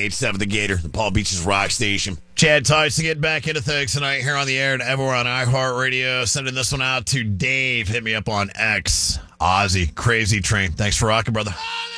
98.7 The Gator, the Palm Beaches Rock Station. Chad Tice to get back into things tonight here on the air and everywhere on iHeartRadio. Sending this one out to Dave. Hit me up on X. Ozzy, Crazy Train. Thanks for rocking, brother.